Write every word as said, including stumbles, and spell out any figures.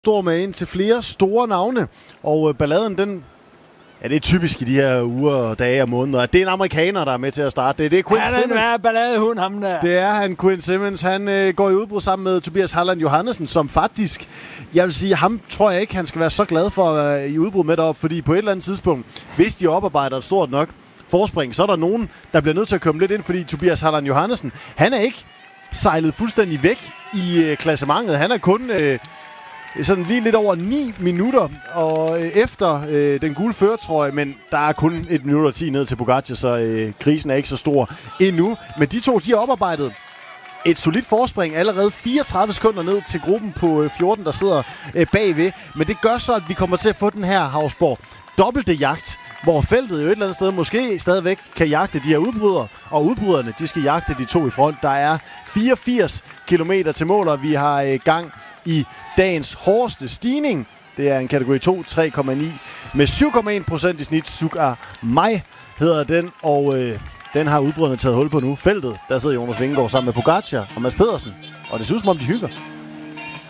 står med ind til flere store navne, og øh, balladen, den... Ja, det er typisk i de her uger, dage og måneder. Det er en amerikaner, der er med til at starte det. Det er Quinn Simmons. Simmons. Han er balladehund, ham der. Det er han, Quinn Simmons. Han øh, går i udbrud sammen med Tobias Harland Johannesen, som faktisk, jeg vil sige, ham tror jeg ikke, han skal være så glad for at være i udbrud med deroppe, fordi på et eller andet tidspunkt, hvis de oparbejder et stort nok forspring, så er der nogen, der bliver nødt til at komme lidt ind, fordi Tobias Harland Johannesen, han er ikke sejlet fuldstændig væk i øh, klassementet. Han er kun... Øh, sådan lige lidt over ni minutter og øh, efter øh, den gule førertrøje, men der er kun et minut og ti ned til Pogacar, så øh, krisen er ikke så stor endnu. Men de to, de har oparbejdet et solidt forspring, allerede fireogtredive sekunder ned til gruppen på øh, fjorten, der sidder øh, bagved. Men det gør så, at vi kommer til at få den her Hausborg dobbelte jagt, hvor feltet jo et eller andet sted måske stadigvæk kan jagte de her udbrydere, og udbryderne, de skal jagte de to i front. Der er fireogfirs kilometer til mål, og vi har øh, gang i dagens hårdeste stigning. Det er en kategori to, tre komma ni med syv komma en procent i snit. Sugar Mai hedder den, og øh, den har udbryderne taget hul på nu. Feltet, der sidder Jonas Vingegaard sammen med Pogacar og Mads Pedersen, og det synes som om de hygger.